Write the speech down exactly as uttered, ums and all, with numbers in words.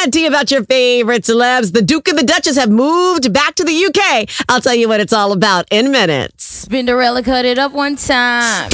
Plenty about your favorite celebs. The Duke and the Duchess have moved back to the U K. I'll tell you what it's all about in minutes. Spinderella cut it up one time.